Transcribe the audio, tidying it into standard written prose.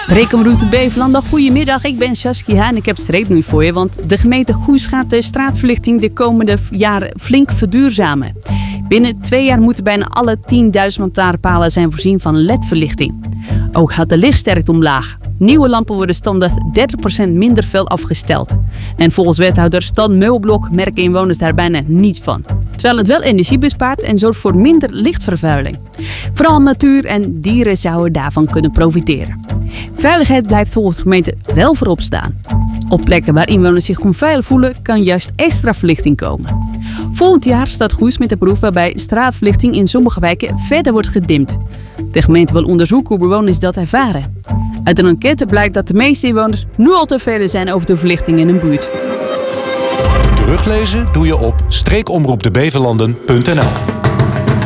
Streekomroep Beverlanden, goedemiddag. Ik ben Saskia en ik heb streepnieuws voor je. Want de gemeente Goes gaat de straatverlichting de komende jaren flink verduurzamen. Binnen 2 jaar moeten bijna alle 10.000 lantaarnpalen zijn voorzien van LED-verlichting. Ook gaat de lichtsterkte omlaag. Nieuwe lampen worden standaard 30% minder fel afgesteld. En volgens wethouder Stan Meulblok merken inwoners daar bijna niets van. Terwijl het wel energie bespaart en zorgt voor minder lichtvervuiling. Vooral natuur en dieren zouden daarvan kunnen profiteren. Veiligheid blijft volgens de gemeente wel voorop staan. Op plekken waar inwoners zich onveilig voelen, kan juist extra verlichting komen. Volgend jaar staat Goes met de proef waarbij straatverlichting in sommige wijken verder wordt gedimd. De gemeente wil onderzoeken hoe bewoners dat ervaren. Uit een enquête blijkt dat de meeste inwoners nu al tevreden zijn over de verlichting in hun buurt. Teruglezen doe je op streekomroepdebeverlanden.nl.